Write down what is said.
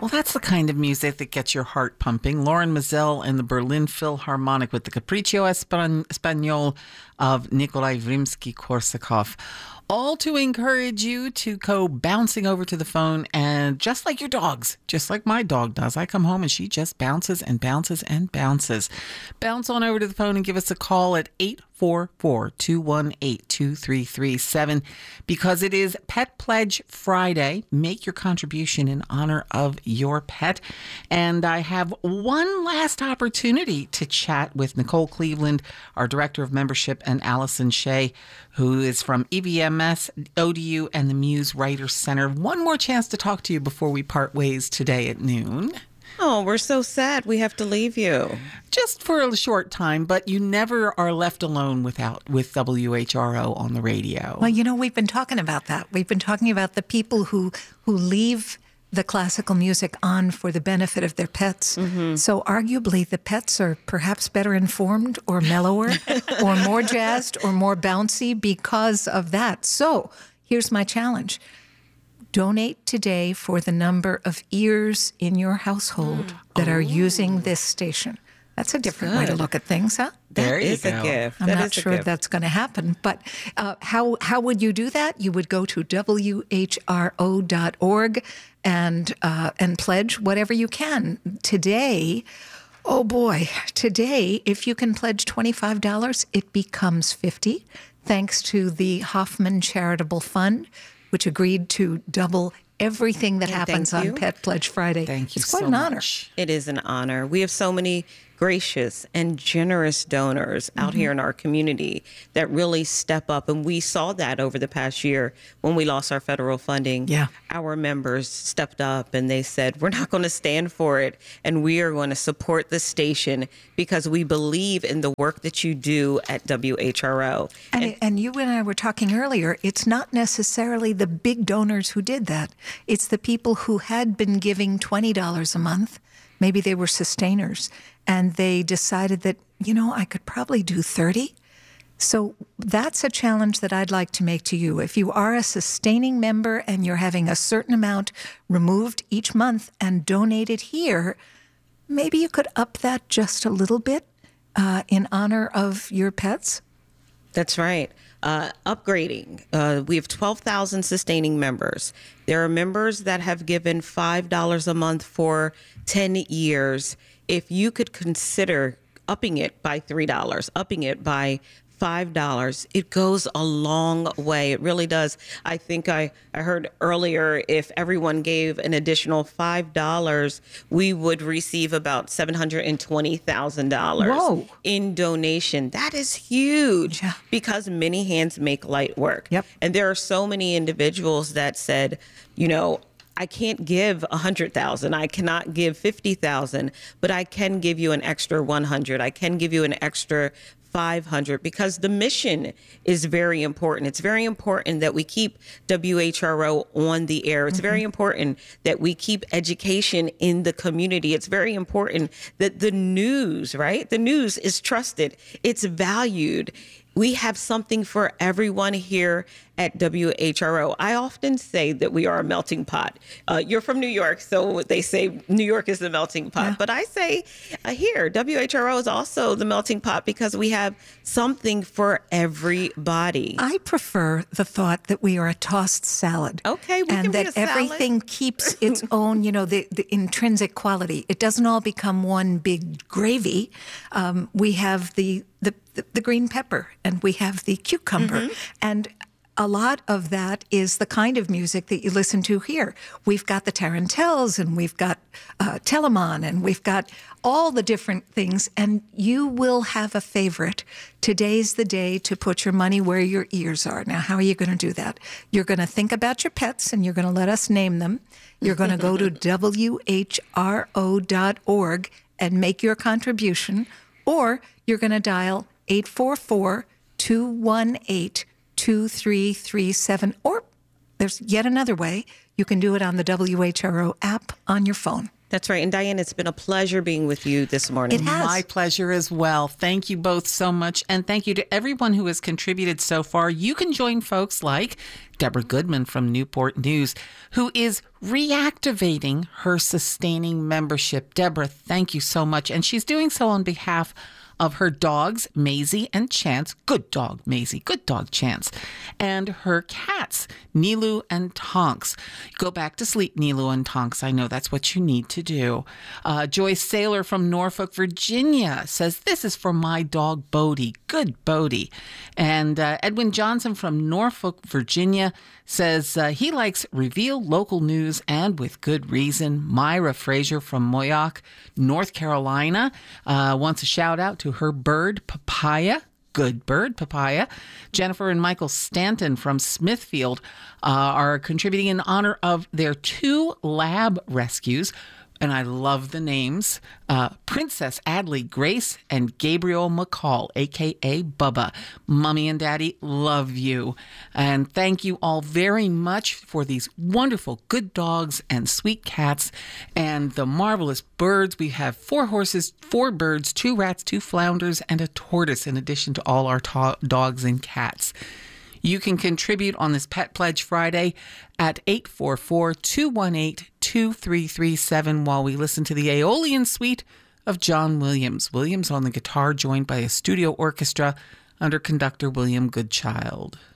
Well, that's the kind of music that gets your heart pumping. Lauren Mazel and the Berlin Philharmonic with the Capriccio Espagnol of Nikolai Rimsky-Korsakov. All to encourage you to go bouncing over to the phone, and just like your dogs, just like my dog does, I come home and she just bounces and bounces and bounces. Bounce on over to the phone and give us a call at 844-218-2337 because it is Pet Pledge Friday. Make your contribution in honor of your pet. And I have one last opportunity to chat with Nicole Cleveland, our Director of Membership, and Allison Shea, who is from EVMS, ODU, and the Muse Writers Center. One more chance to talk to you before we part ways today at noon. Oh, we're so sad we have to leave you. Just for a short time, but you never are left alone with WHRO on the radio. Well, we've been talking about that. We've been talking about the people who leave the classical music on for the benefit of their pets. Mm-hmm. So arguably the pets are perhaps better informed or mellower or more jazzed or more bouncy because of that. So here's my challenge. Donate today for the number of ears in your household that are using this station. That's a different way to look at things, huh? There you go. A gift. I'm not sure if that's going to happen, but how would you do that? You would go to WHRO.org and pledge whatever you can. Today, oh boy, today, if you can pledge $25, it becomes $50, thanks to the Hoffman Charitable Fund, which agreed to double everything that happens on Pet Pledge Friday. Thank you It's quite so an honor. much. It is an honor. We have so many gracious and generous donors out here in our community that really step up. And we saw that over the past year when we lost our federal funding. Yeah. Our members stepped up and they said, we're not going to stand for it. And we are going to support the station because we believe in the work that you do at WHRO. And you and I were talking earlier, it's not necessarily the big donors who did that. It's the people who had been giving $20 a month. Maybe they were sustainers, and they decided that, I could probably do 30. So that's a challenge that I'd like to make to you. If you are a sustaining member and you're having a certain amount removed each month and donated here, maybe you could up that just a little bit in honor of your pets. That's right. Upgrading. We have 12,000 sustaining members. There are members that have given $5 a month for 10 years. If you could consider upping it by $3, upping it by $5, it goes a long way. It really does. I think I heard earlier, if everyone gave an additional $5, we would receive about $720,000 in donation. That is huge because many hands make light work. Yep. And there are so many individuals that said, I can't give 100,000. I cannot give 50,000, but I can give you an extra 100. I can give you an extra 500 because the mission is very important. It's very important that we keep WHRO on the air. It's very important that we keep education in the community. It's very important that the news, right? The news is trusted. It's valued. We have something for everyone here at WHRO. I often say that we are a melting pot. You're from New York, so they say New York is the melting pot. Yeah. But I say here, WHRO is also the melting pot because we have something for everybody. I prefer the thought that we are a tossed salad. Okay, we can be a salad. And that everything keeps its own, the intrinsic quality. It doesn't all become one big gravy. We have the green pepper and we have the cucumber. And a lot of that is the kind of music that you listen to here. We've got the Tarantells and we've got Telemann and we've got all the different things, and you will have a favorite. Today's the day to put your money where your ears are. Now, how are you going to do that? You're going to think about your pets and you're going to let us name them. You're going to go to WHRO.org and make your contribution, or you're going to dial 844-218-2337, or there's yet another way. You can do it on the WHRO app on your phone. That's right. And Diane, it's been a pleasure being with you this morning. It has. My pleasure as well. Thank you both so much. And thank you to everyone who has contributed so far. You can join folks like Deborah Goodman from Newport News, who is reactivating her sustaining membership. Deborah, thank you so much. And she's doing so on behalf of her dogs, Maisie and Chance. Good dog, Maisie. Good dog, Chance. And her cats, Nilu and Tonks. Go back to sleep, Nilu and Tonks. I know that's what you need to do. Joyce Saylor from Norfolk, Virginia says, this is for my dog, Bodie. Good Bodie. And Edwin Johnson from Norfolk, Virginia says he likes Reveal local news, and with good reason. Myra Frazier from Moyock, North Carolina, wants a shout out to her bird, Papaya. Good bird, Papaya. Jennifer and Michael Stanton from Smithfield are contributing in honor of their 2 lab rescues. And I love the names, Princess Adley Grace and Gabriel McCall, a.k.a. Bubba. Mommy and Daddy love you. And thank you all very much for these wonderful good dogs and sweet cats and the marvelous birds. We have 4 horses, 4 birds, 2 rats, 2 flounders, and a tortoise, in addition to all our dogs and cats. You can contribute on this Pet Pledge Friday at 844-218-2337 while we listen to the Aeolian Suite of John Williams. Williams on the guitar, joined by a studio orchestra under conductor William Goodchild.